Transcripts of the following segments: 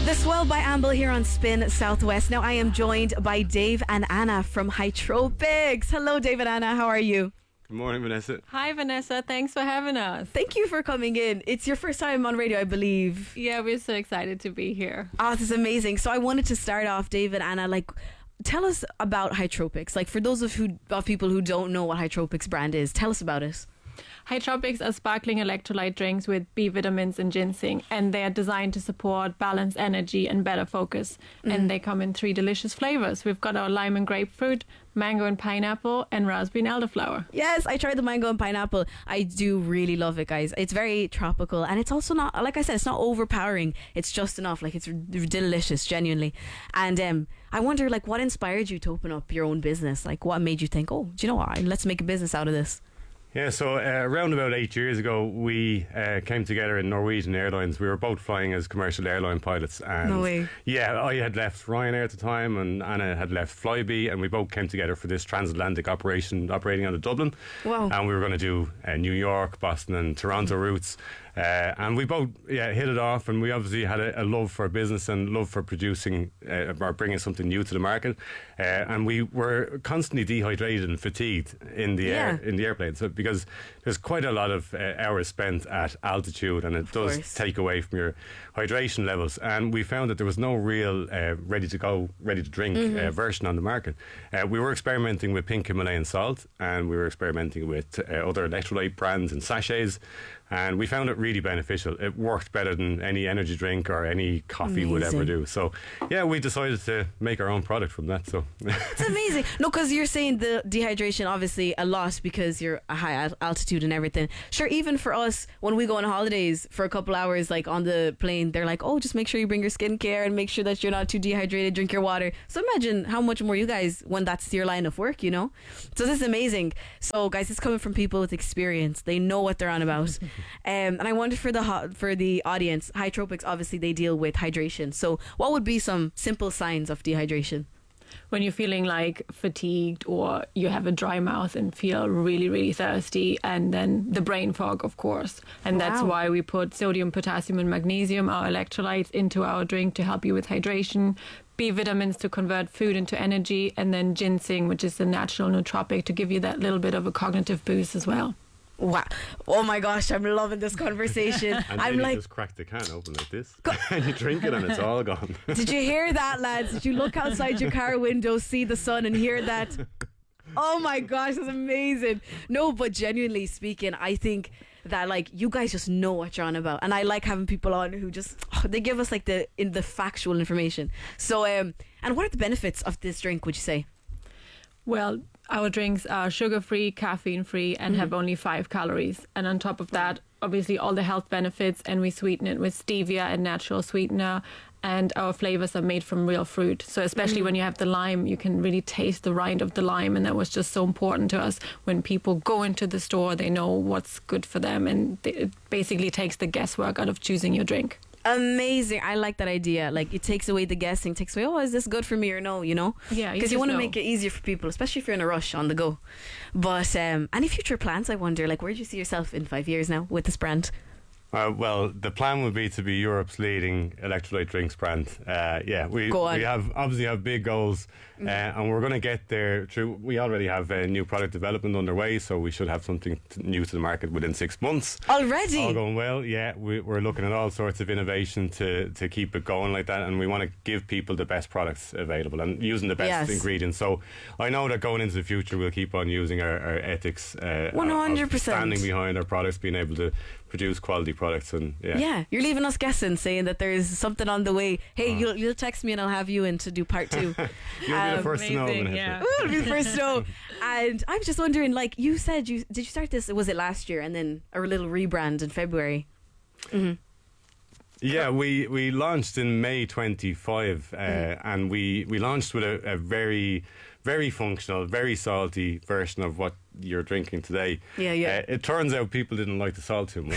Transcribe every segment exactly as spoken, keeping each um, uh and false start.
The Swell by Amble here on Spin Southwest. Now I am joined by Dave and Anna from Hytropics. Hello, Dave and Anna. How are you? Good morning, Vanessa. Hi, Vanessa. Thanks for having us. Thank you for coming in. It's your first time on radio, I believe. Yeah, we're so excited to be here. Oh, this is amazing. So I wanted to start off, Dave and Anna, like, tell us about Hytropics. Like, for those of who of people who don't know what Hytropics brand is, tell us about it. Hytropics are sparkling electrolyte drinks with B vitamins and ginseng, and they are designed to support balanced energy and better focus. Mm. And they come in three delicious flavors. We've got our lime and grapefruit, mango and pineapple, and raspberry and elderflower. Yes, I tried the mango and pineapple. I do really love it, guys. It's very tropical, and it's also not, like I said, it's not overpowering. It's just enough. Like, it's r- delicious, genuinely. And um, I wonder, like, what inspired you to open up your own business? Like, what made you think, oh, do you know what? Let's make a business out of this. Yeah, so uh, around about eight years ago, we uh, came together in Norwegian Airlines. We were both flying as commercial airline pilots. And no way. Yeah, I had left Ryanair at the time, and Anna had left Flybe, and we both came together for this transatlantic operation operating out of Dublin. Wow. And we were going to do uh, New York, Boston, and Toronto routes. Uh, and we both yeah, hit it off, and we obviously had a, a love for business and love for producing uh, or bringing something new to the market. Uh, and we were constantly dehydrated and fatigued in the yeah. air in the airplane. So because there's quite a lot of uh, hours spent at altitude, and it of does course. take away from your hydration levels. And we found that there was no real uh, ready to go, ready to drink mm-hmm. uh, version on the market. Uh, we were experimenting with pink Himalayan salt, and we were experimenting with uh, other electrolyte brands and sachets. And we found it really beneficial. It worked better than any energy drink or any coffee amazing. Would ever do. So, yeah, we decided to make our own product from that. So it's amazing. No, because you're saying the dehydration, obviously, a lot because you're a high altitude and everything. Sure, even for us, when we go on holidays for a couple hours, like on the plane, they're like, oh, just make sure you bring your skincare and make sure that you're not too dehydrated, drink your water. So imagine how much more you guys, when that's your line of work, you know? So this is amazing. So, guys, it's coming from people with experience. They know what they're on about. Um, and I wonder for the ho- for the audience, Hytropics, obviously they deal with hydration. So what would be some simple signs of dehydration? When you're feeling like fatigued, or you have a dry mouth and feel really, really thirsty, and then the brain fog, of course. And wow. that's why we put sodium, potassium and magnesium, our electrolytes, into our drink to help you with hydration. B vitamins to convert food into energy, and then ginseng, which is the natural nootropic, to give you that little bit of a cognitive boost as well. Wow. Oh my gosh, I'm loving this conversation. And I'm then like, you just crack the can open like this and you drink it and it's all gone. Did you hear that, lads? Did you look outside your car window, see the sun and hear that? Oh my gosh, that's amazing. No, but genuinely speaking, I think that like you guys just know what you're on about, and I like having people on who just oh, they give us like the in the factual information. So um and what are the benefits of this drink, would you say? Well, our drinks are sugar-free, caffeine-free, and mm-hmm. have only five calories. And on top of that, obviously all the health benefits, and we sweeten it with stevia and natural sweetener. And our flavors are made from real fruit. So especially mm-hmm. when you have the lime, you can really taste the rind of the lime. And that was just so important to us. When people go into the store, they know what's good for them. And it basically takes the guesswork out of choosing your drink. Amazing. I like that idea. Like, it takes away the guessing, takes away, oh, is this good for me or no, you know? Yeah, because you, you want to know. make it easier for people, especially if you're in a rush on the go. But um, any future plans, I wonder, like, where do you see yourself in five years now with this brand? Uh, well, the plan would be to be Europe's leading electrolyte drinks brand. Uh, yeah, we we have obviously have big goals, mm-hmm. uh, and we're going to get there through. We already have a new product development underway, so we should have something t- new to the market within six months. Already, all going well. Yeah, we, we're looking at all sorts of innovation to to keep it going like that, and we want to give people the best products available and using the best yes. ingredients. So I know that going into the future, we'll keep on using our, our ethics, uh, one hundred percent standing behind our products, being able to produce quality products. And yeah yeah you're leaving us guessing, saying that there's something on the way. Hey, oh. you'll, you'll text me and I'll have you in to do part two. You'll um, be the first amazing, to know. Yeah. Ooh, be the first to know. And I'm just wondering, like you said, you did you start this, was it last year, and then a little rebrand in February? Mm-hmm. Yeah, we, we launched in May twenty-five, uh, mm. and we, we launched with a, a very, very functional, very salty version of what you're drinking today. Yeah, yeah. Uh, it turns out people didn't like the salt too much.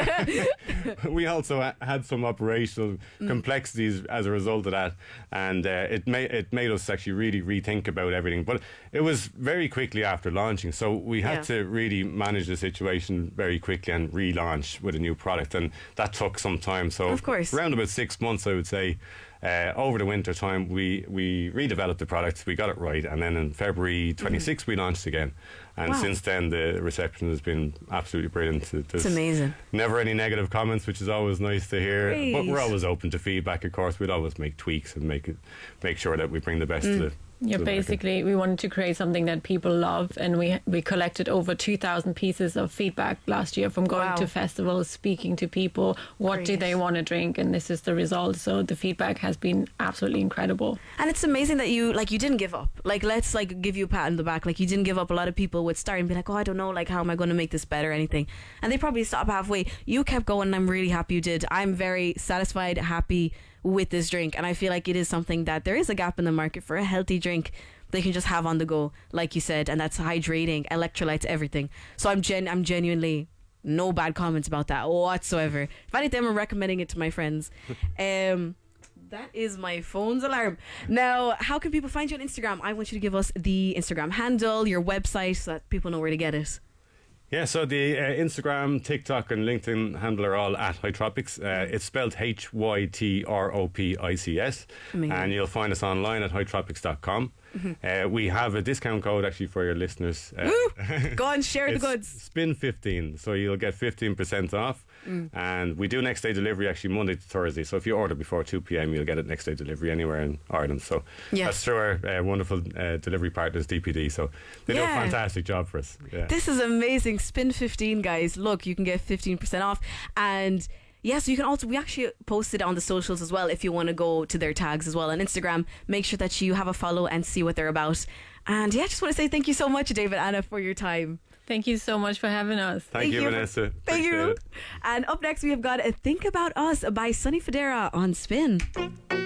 We also ha- had some operational mm. complexities as a result of that, and uh, it made it made us actually really rethink about everything. But it was very quickly after launching, so we had yeah. to really manage the situation very quickly and relaunch with a new product, and that took some time. So of course, around about six months, I would say. Uh, over the winter time, we, we redeveloped the product, we got it right, and then in February twenty-sixth, mm-hmm. we launched again. And wow. since then, the reception has been absolutely brilliant. There's it's amazing. Never any negative comments, which is always nice to hear. Great. But we're always open to feedback, of course. We'd always make tweaks and make it, make sure that we bring the best mm. to the Yeah, basically, we wanted to create something that people love, and we we collected over two thousand pieces of feedback last year from going wow. to festivals, speaking to people, what Great. do they want to drink, and this is the result. So the feedback has been absolutely incredible. And it's amazing that you, like, you didn't give up. Like, let's, like, give you a pat on the back. Like, you didn't give up. A lot of people would start and be like, oh, I don't know, like, how am I going to make this better or anything? And they probably stop halfway. You kept going, and I'm really happy you did. I'm very satisfied, happy with this drink, and I feel like it is something that there is a gap in the market for a healthy drink they can just have on the go, like you said, and that's hydrating, electrolytes, everything. So I'm gen I'm genuinely no bad comments about that whatsoever. If anything, I'm recommending it to my friends. Um, that is my phone's alarm. Now, how can people find you on Instagram? I want you to give us the Instagram handle, your website, so that people know where to get it. Yeah, so the uh, Instagram, TikTok and LinkedIn handle are all at Hytropics. Uh, it's spelled H Y T R O P I C S. Amazing. And you'll find us online at hytropics dot com. Mm-hmm. Uh, we have a discount code actually for your listeners. Uh, Go on, share the goods. Spin fifteen, so you'll get fifteen percent off. Mm. And we do next day delivery actually Monday to Thursday. So if you order before two p.m, you'll get it next day delivery anywhere in Ireland. So yes. that's through our uh, wonderful uh, delivery partners, D P D. So they yeah. do a fantastic job for us. Yeah. This is amazing. Spin fifteen, guys. Look, you can get fifteen percent off. And yeah, so you can also, we actually posted on the socials as well if you want to go to their tags as well on Instagram. Make sure that you have a follow and see what they're about. And yeah, I just want to say thank you so much, David, Anna, for your time. Thank you so much for having us. Thank, thank you, you, Vanessa. Thank Appreciate you. It. And up next, we have got Think About Us by Sonny Fodera on Spin.